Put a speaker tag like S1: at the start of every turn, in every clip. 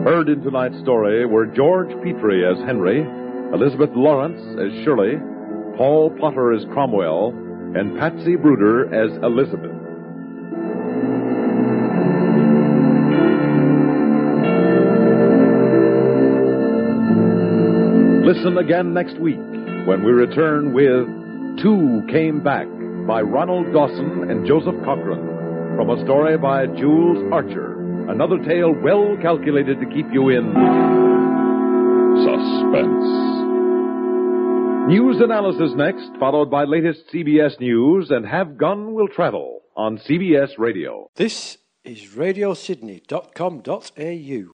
S1: Heard in tonight's story were George Petrie as Henry, Elizabeth Lawrence as Shirley, Paul Potter as Cromwell, and Patsy Bruder as Elizabeth. Listen again next week when we return with Two Came Back by Ronald Dawson and Joseph Cochran, from a story by Jules Archer. Another tale well calculated to keep you in suspense. News analysis next, followed by latest CBS News and Have Gun Will Travel on CBS Radio.
S2: This is radiosydney.com.au.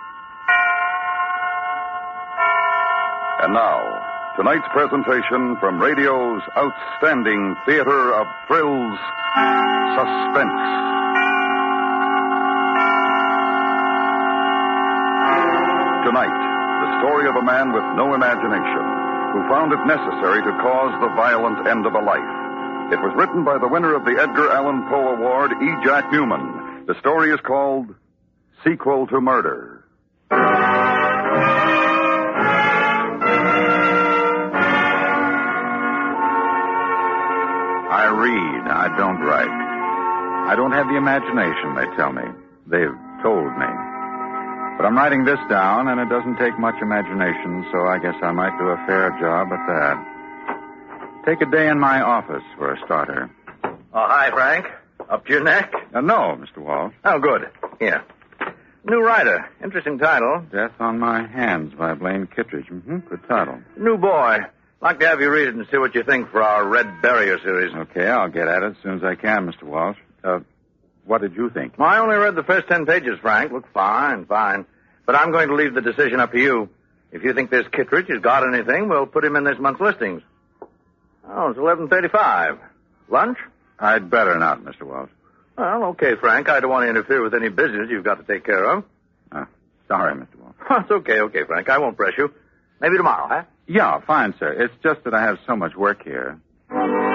S3: And now, tonight's presentation from radio's outstanding theater of thrills, Suspense. Tonight, the story of a man with no imagination who found it necessary to cause the violent end of a life. It was written by the winner of the Edgar Allan Poe Award, E. Jack Newman. The story is called Sequel to Murder.
S4: I read. I don't write. I don't have the imagination, they tell me. They've told me. But I'm writing this down, and it doesn't take much imagination, so I guess I might do a fair job at that. Take a day in my office for a starter.
S5: Oh, hi, Frank. Up to your neck?
S4: No, Mr. Walsh.
S5: Oh, good. Here. New writer. Interesting title.
S4: Death on My Hands by Blaine Kittredge. Good title.
S5: New boy. Like to have you read it and see what you think for our Red Barrier series.
S4: Okay, I'll get at it as soon as I can, Mr. Walsh. What did you think?
S5: I only read the first 10 pages, Frank. Look fine. But I'm going to leave the decision up to you. If you think this Kittredge has got anything, we'll put him in this month's listings. Oh, it's 11:35. Lunch?
S4: I'd better not, Mr. Walsh.
S5: Well, okay, Frank. I don't want to interfere with any business you've got to take care of.
S4: Sorry, Mr. Walsh.
S5: It's okay, Frank. I won't press you. Maybe tomorrow, huh?
S4: Yeah, fine, sir. It's just that I have so much work here.